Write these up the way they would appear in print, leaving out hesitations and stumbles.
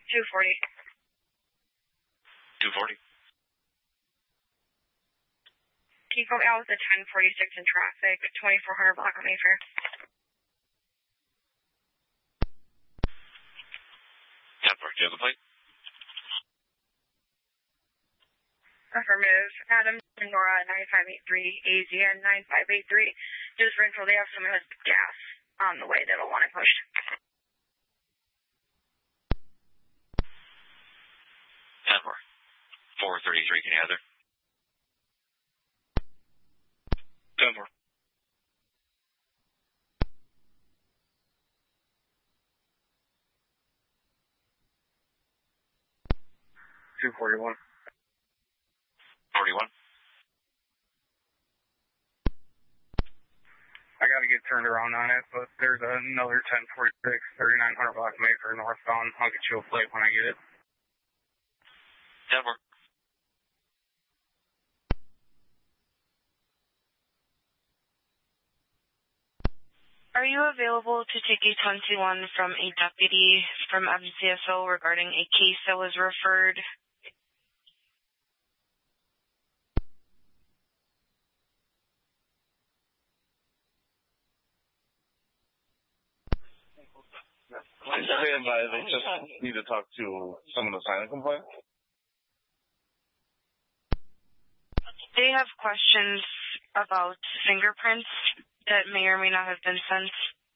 240. 240. Can you come out with a 1046 in traffic, 2400 block on Mayfair? Do you have the plate? Affirmative. Adam and Nora 9583, AZN 9583. Just for info, they have someone with gas on the way that'll want it pushed. 10-4. 433, can you have there? 10-4. 241. 41. I got to get turned around on it, but there's another 1046, 3900 block Mayfair northbound. I'll get you a plate when I get it. 10-4. Are you available to take a 21 from a deputy from MCSO regarding a case that was referred? They just need to talk to someone to sign a complaint. They have questions about fingerprints that may or may not have been sent.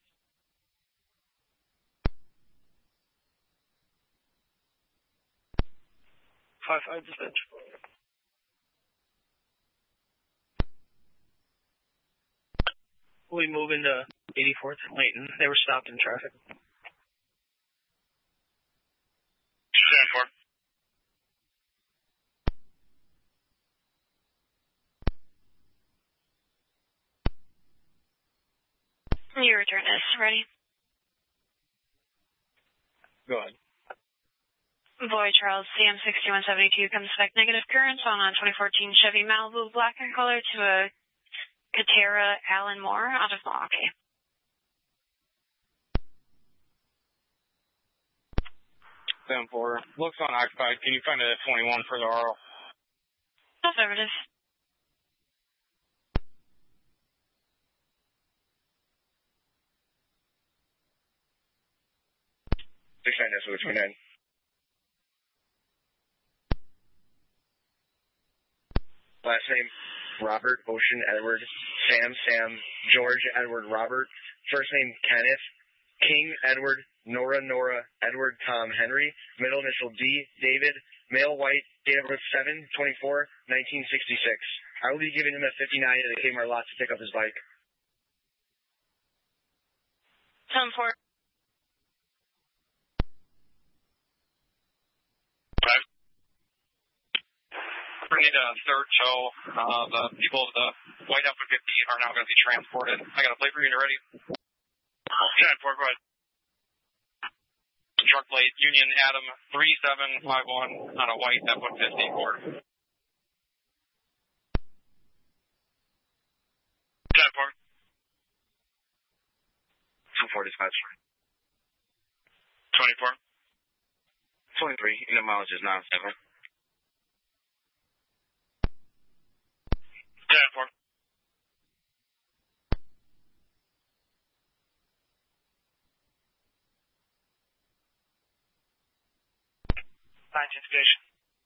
We move into 84th and Layton. They were stopped in traffic. 10-4. Your return is ready. Go ahead. Boy Charles, CM6172 comes back negative current on a 2014 Chevy Malibu black in color to a Katera Alan Moore out of Milwaukee. 10-4. Looks unoccupied. Can you find a 21 for the RO? Affirmative. Last name, Robert, Ocean, Edward, Sam, George, Edward, Robert. First name, Kenneth, King, Edward, Nora, Edward, Tom, Henry. Middle initial D, David. Male, white, date of birth 7/24/1966. I will be giving him a 59 at the Kmart lot to pick up his bike. 10-4. We need a third tow. The people of the white F-150 are now going to be transported. I got a plate for you. You ready? 10-4, go ahead. Truck plate, Union Adam 3751 on a white F-150 Ford. 10-4. 240 dispatch. 24. 23, unit mileage is 97. 10-4. 19th station.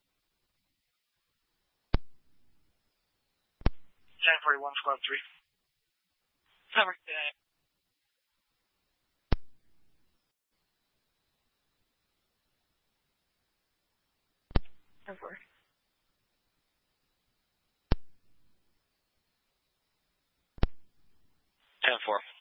1041, squad 3. Over. Yeah. Over. 10-4.